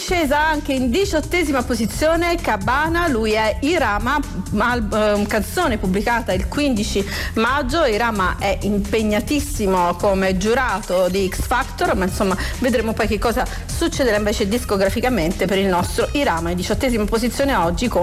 scesa anche in 18ª posizione Cabana, lui è Irama, canzone pubblicata il 15 maggio. Irama è impegnatissimo come giurato di X Factor, ma insomma vedremo poi che cosa succederà invece discograficamente per il nostro Irama, in 18ª posizione oggi con